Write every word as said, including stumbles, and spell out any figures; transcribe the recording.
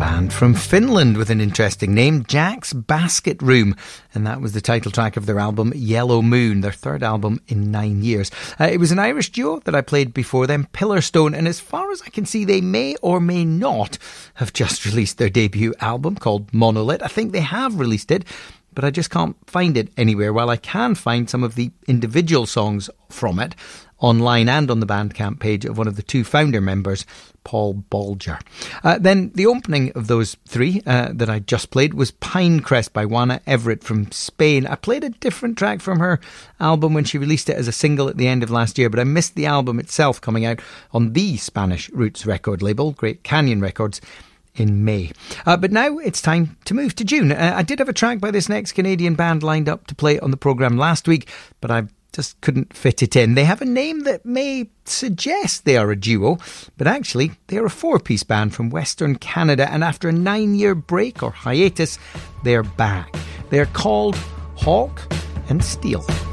band from Finland with an interesting name, Jack's Basket Room, and that was the title track of their album Yellow Moon, their third album in nine years. Uh, it was an Irish duo that I played before them, Pillarstone, and as far as I can see, they may or may not have just released their debut album called Monolith. I think they have released it, but I just can't find it anywhere, while I can find some of the individual songs from it online and on the Bandcamp page of one of the two founder members, Paul Bolger. Uh, then the opening of those three uh, that I just played was Pinecrest by Juana Everett from Spain. I played a different track from her album when she released it as a single at the end of last year, but I missed the album itself coming out on the Spanish Roots record label, Great Canyon Records, in May. Uh, but now it's time to move to June. Uh, I did have a track by this next Canadian band lined up to play on the programme last week, but I just couldn't fit it in. They have a name that may suggest they are a duo, but actually they are a four-piece band from Western Canada, and after a nine-year break or hiatus, they're back. They're called Hawk and Steel.